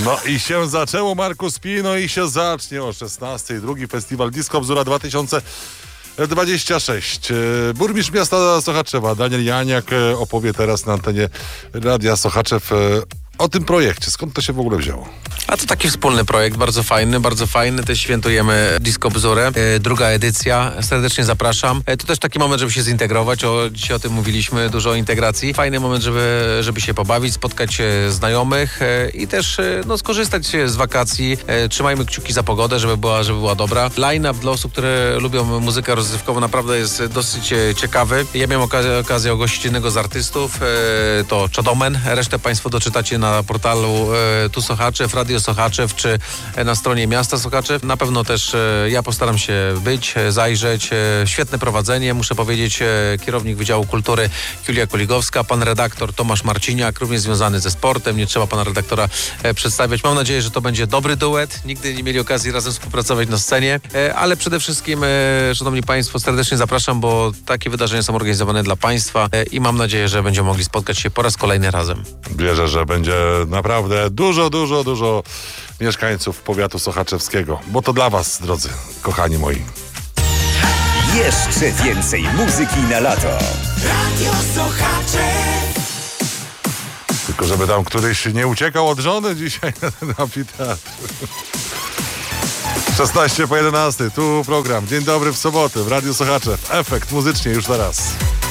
No i się zaczęło, Markus Pi, no i się zacznie o 16:00. Drugi festiwal Disco Bzura 2026. Burmistrz miasta Sochaczewa, Daniel Janiak, opowie teraz na antenie Radia Sochaczew o tym projekcie. Skąd to się w ogóle wzięło? A to taki wspólny projekt, bardzo fajny. Też świętujemy Disco Bzurę, druga edycja. Serdecznie zapraszam. To też taki moment, żeby się zintegrować. Dzisiaj o tym mówiliśmy, dużo o integracji. Fajny moment, żeby się pobawić, spotkać znajomych i też skorzystać z wakacji. Trzymajmy kciuki za pogodę, żeby była dobra. Line-up dla osób, które lubią muzykę rozrywkową, naprawdę jest dosyć ciekawy. Ja miałem okazję ogościć jednego z artystów, to Czodomen. Resztę Państwo doczytacie na portalu Tu Sochaczew, Radio Sochaczew, czy na stronie miasta Sochaczew. Na pewno też ja postaram się być, zajrzeć. Świetne prowadzenie, muszę powiedzieć, kierownik Wydziału Kultury Julia Koligowska, pan redaktor Tomasz Marciniak, również związany ze sportem. Nie trzeba pana redaktora przedstawiać. Mam nadzieję, że to będzie dobry duet. Nigdy nie mieli okazji razem współpracować na scenie, ale przede wszystkim, szanowni państwo, serdecznie zapraszam, bo takie wydarzenia są organizowane dla państwa i mam nadzieję, że będziemy mogli spotkać się po raz kolejny razem. Wierzę, że będzie naprawdę dużo mieszkańców powiatu sochaczewskiego, bo to dla was, drodzy, kochani moi. Jeszcze więcej muzyki na lato. Radio Sochaczew. Tylko żeby tam któryś nie uciekał od żony dzisiaj na ten amfiteatr. 16:11, tu program Dzień Dobry w sobotę w Radiu Sochaczew. Efekt muzycznie już teraz.